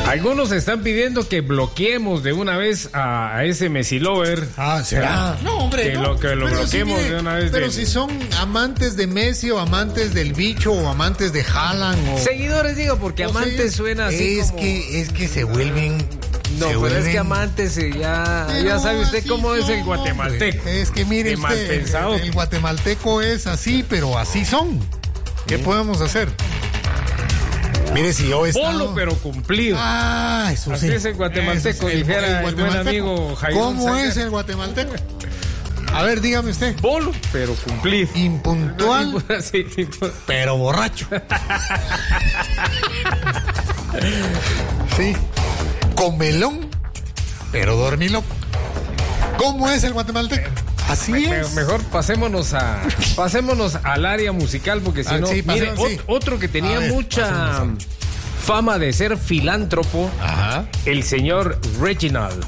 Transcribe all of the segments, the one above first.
Algunos están pidiendo que bloqueemos de una vez a ese Messi Lover. ¿Será? No, hombre. Que lo bloqueemos de una vez. Pero si son amantes de Messi o amantes del bicho o amantes de Haaland o... Seguidores, digo, porque amantes suena así es como... Es que se vuelven... No, pero es que amantes ya sabe usted cómo es el guatemalteco. Es que mire usted, el guatemalteco es así, pero así son. ¿Qué podemos hacer? Mire, si yo estaba... Polo, pero cumplido. Eso así sí. es el guatemalteco, dijera el buen amigo Jairo. ¿Cómo es el guatemalteco? A ver, dígame usted. Polo, pero cumplido. Impuntual, sí, pero borracho. Sí. Comelón, pero dormilón. ¿Cómo es el guatemalteco? Así es. Mejor pasémonos al área musical, porque si no, sí, mire, otro que tenía mucha fama de ser filántropo, el señor Reginald,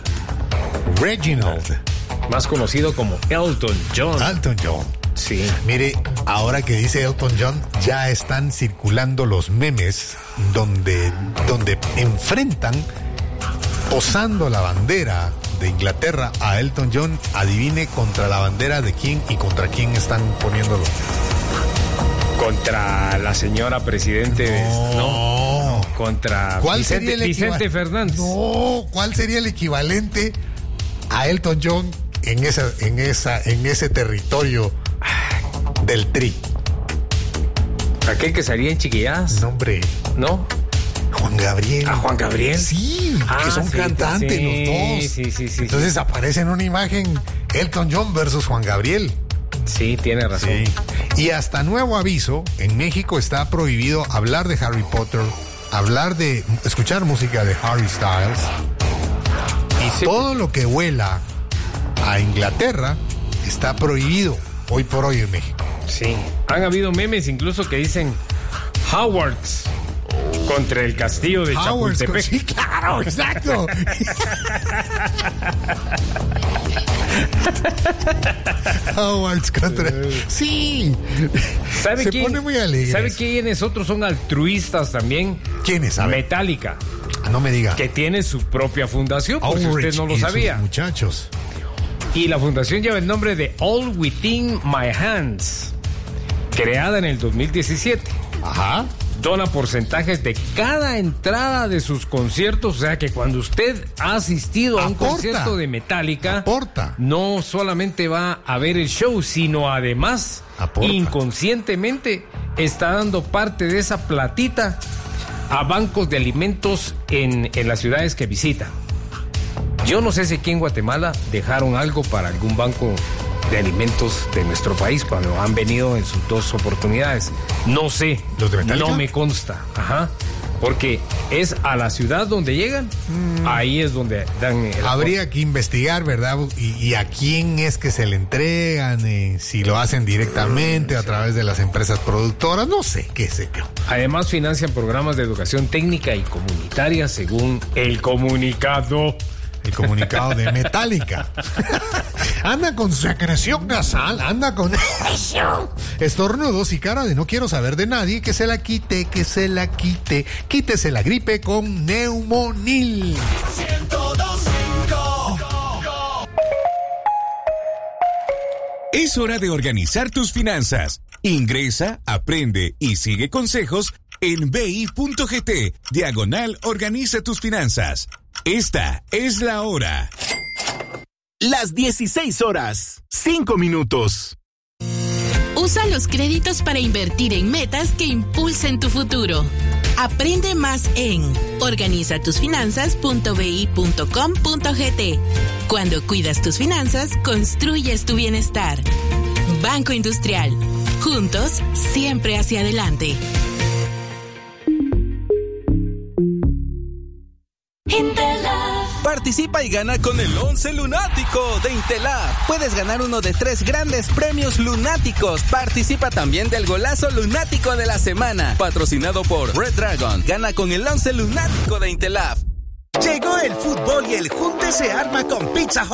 más conocido como Elton John. Elton John. Sí. Mire, ahora que dice Elton John, ya están circulando los memes donde enfrentan, posando la bandera de Inglaterra a Elton John. Adivine contra la bandera de quién y contra quién están poniéndolo. Contra la señora presidente. No. Contra Vicente Fernández. No, ¿cuál sería el equivalente a Elton John en ese territorio del Tri? Aquel que salía en Chiquilladas. No, hombre. ¿No? Juan Gabriel. ¿Juan Gabriel? Sí, que son cantantes los dos. Sí. Entonces aparece en una imagen Elton John versus Juan Gabriel. Sí, tiene razón. Sí. Y hasta nuevo aviso, en México está prohibido hablar de Harry Potter, escuchar música de Harry Styles. Y todo lo que huela a Inglaterra está prohibido hoy por hoy en México. Sí. Han habido memes incluso que dicen Howards contra el castillo de Chapultepec. Sí, claro, exacto. Howards contra... Sí. Pone muy alegre. ¿Sabe quiénes otros son altruistas también? ¿Quiénes? Metallica. No me diga. Que tiene su propia fundación, por si usted no lo sabía. Muchachos. Y la fundación lleva el nombre de All Within My Hands, creada en el 2017. Dona porcentajes de cada entrada de sus conciertos, o sea que cuando usted ha asistido a un concierto de Metallica, no solamente va a ver el show, sino además, inconscientemente, está dando parte de esa platita a bancos de alimentos en las ciudades que visita. Yo no sé si aquí en Guatemala dejaron algo para algún banco de alimentos de nuestro país cuando han venido en sus dos oportunidades. No sé. ¿Los de Metallica? No me consta. Porque es a la ciudad donde llegan, ahí es donde dan el habría que investigar, ¿verdad? Y a quién es que se le entregan, si lo hacen directamente a través de las empresas productoras, no sé, qué sé yo. Además financian programas de educación técnica y comunitaria según el comunicado. El comunicado de Metallica. Anda con secreción nasal, anda con estornudos y cara de no quiero saber de nadie, que se la quite, quítese la gripe con Neumonil. 102.5. Es hora de organizar tus finanzas. Ingresa, aprende y sigue consejos en bi.gt/organiza tus finanzas. Esta es la hora. Las 16:05. Usa los créditos para invertir en metas que impulsen tu futuro. Aprende más en organizatusfinanzas.bi.com.gt. Cuando cuidas tus finanzas, construyes tu bienestar. Banco Industrial. Juntos, siempre hacia adelante. Participa y gana con el 11 Lunático de Intelab. Puedes ganar uno de 3 grandes premios lunáticos. Participa también del golazo lunático de la semana, patrocinado por Red Dragon. Gana con el 11 Lunático de Intelab. Llegó el fútbol y el junte se arma con Pizza Hut.